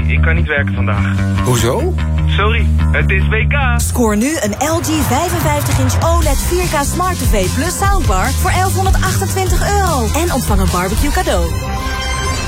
ik kan niet werken vandaag. Hoezo? Sorry, het is WK. Scoor nu een LG 55-inch OLED 4K Smart TV plus soundbar voor €1128. En ontvang een barbecue cadeau.